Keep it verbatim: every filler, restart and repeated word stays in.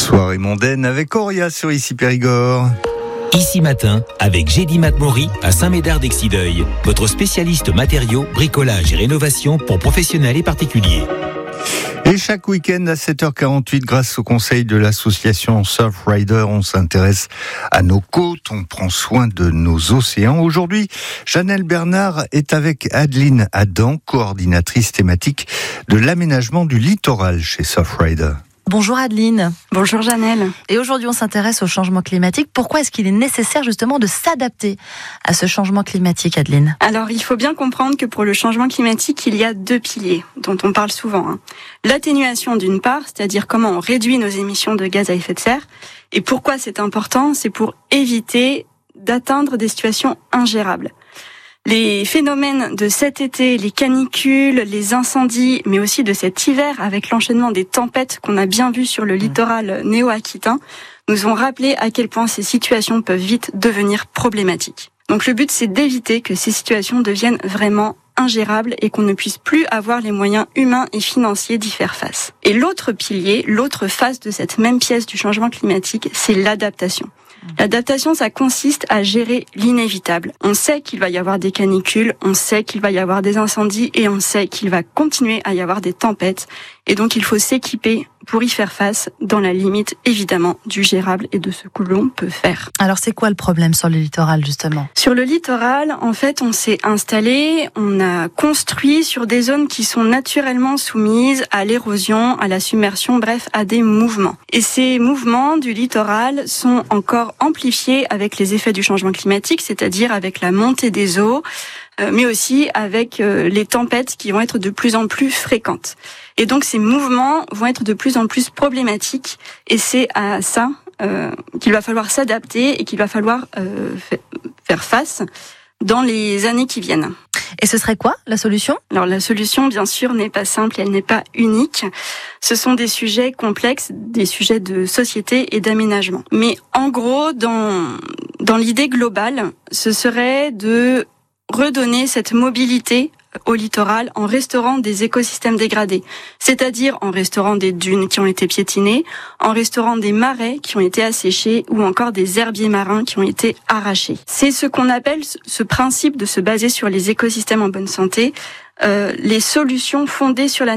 Soirée mondaine avec Auria sur Ici Périgord. Ici Matin, avec Gédy Matmori à Saint-Médard-d'Exideuil, votre spécialiste matériaux, bricolage et rénovation pour professionnels et particuliers. Et chaque week-end à sept heures quarante-huit, grâce au conseil de l'association Surfrider, on s'intéresse à nos côtes, on prend soin de nos océans. Aujourd'hui, Janelle Bernard est avec Adeline Adam, coordinatrice thématique de l'aménagement du littoral chez Surfrider. Bonjour Adeline. Bonjour Janelle. Et aujourd'hui, on s'intéresse au changement climatique. Pourquoi est-ce qu'il est nécessaire justement de s'adapter à ce changement climatique, Adeline ? Alors, il faut bien comprendre que pour le changement climatique, il y a deux piliers dont on parle souvent. Hein. L'atténuation d'une part, c'est-à-dire comment on réduit nos émissions de gaz à effet de serre. Et pourquoi c'est important ? C'est pour éviter d'atteindre des situations ingérables. Les phénomènes de cet été, les canicules, les incendies, mais aussi de cet hiver avec l'enchaînement des tempêtes qu'on a bien vu sur le littoral néo-aquitain, nous ont rappelé à quel point ces situations peuvent vite devenir problématiques. Donc le but, c'est d'éviter que ces situations deviennent vraiment ingérables et qu'on ne puisse plus avoir les moyens humains et financiers d'y faire face. Et l'autre pilier, l'autre face de cette même pièce du changement climatique, c'est l'adaptation. L'adaptation, ça consiste à gérer l'inévitable. On sait qu'il va y avoir des canicules, on sait qu'il va y avoir des incendies et on sait qu'il va continuer à y avoir des tempêtes. Et donc, il faut s'équiper pour y faire face dans la limite, évidemment, du gérable et de ce que l'on peut faire. Alors, c'est quoi le problème sur le littoral, justement ? Sur le littoral, en fait, on s'est installé, on a construit sur des zones qui sont naturellement soumises à l'érosion, à la submersion, bref, à des mouvements. Et ces mouvements du littoral sont encore amplifiés avec les effets du changement climatique, c'est-à-dire avec la montée des eaux, euh, mais aussi avec euh, les tempêtes qui vont être de plus en plus fréquentes. Et donc ces mouvements vont être de plus en plus problématiques, et c'est à ça euh, qu'il va falloir s'adapter et qu'il va falloir euh, faire face dans les années qui viennent. Et ce serait quoi la solution ? Alors la solution, bien sûr, n'est pas simple, elle n'est pas unique. Ce sont des sujets complexes, des sujets de société et d'aménagement. Mais en gros, dans dans l'idée globale, ce serait de redonner cette mobilité au littoral en restaurant des écosystèmes dégradés, c'est-à-dire en restaurant des dunes qui ont été piétinées, en restaurant des marais qui ont été asséchés ou encore des herbiers marins qui ont été arrachés. C'est ce qu'on appelle ce principe de se baser sur les écosystèmes en bonne santé, euh, les solutions fondées sur la